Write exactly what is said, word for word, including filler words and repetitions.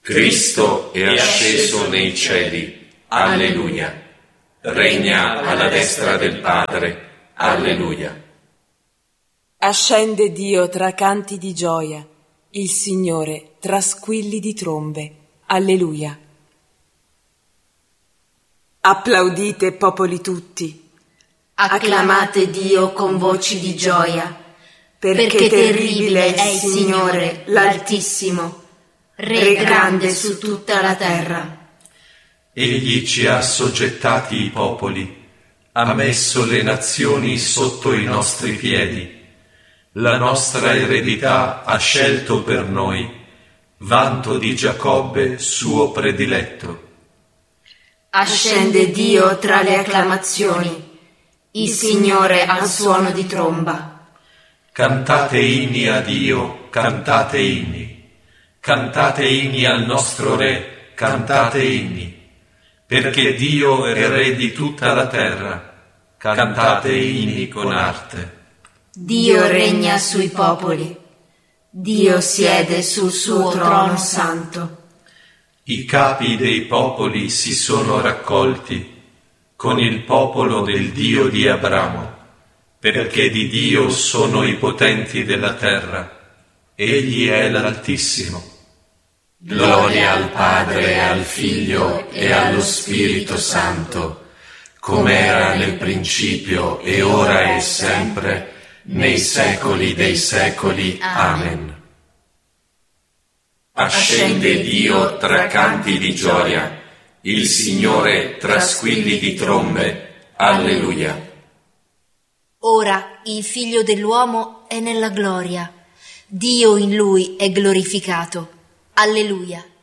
Cristo è asceso nei cieli. Alleluia. Regna alla destra del Padre. Alleluia. Ascende Dio tra canti di gioia, il Signore tra squilli di trombe. Alleluia. Applaudite, popoli tutti. Acclamate Dio con voci di gioia, perché, perché terribile è il Signore, l'Altissimo, Re grande su tutta la terra. Egli ci ha assoggettati i popoli, ha messo le nazioni sotto i nostri piedi. La nostra eredità ha scelto per noi, vanto di Giacobbe suo prediletto. Ascende Dio tra le acclamazioni, il Signore al suono di tromba. Cantate inni a Dio, cantate inni, cantate inni al nostro Re, cantate inni, perché Dio è Re di tutta la terra, cantate inni con arte. Dio regna sui popoli, Dio siede sul suo trono santo. I capi dei popoli si sono raccolti con il popolo del Dio di Abramo, perché di Dio sono i potenti della terra, egli è l'Altissimo. Gloria al Padre, al Figlio e allo Spirito Santo, come era nel principio e ora e sempre, nei secoli dei secoli. Amen. Ascende Dio tra canti di gioia, il Signore tra squilli di trombe. Alleluia. Ora il Figlio dell'uomo è nella gloria, Dio in lui è glorificato. Alleluia.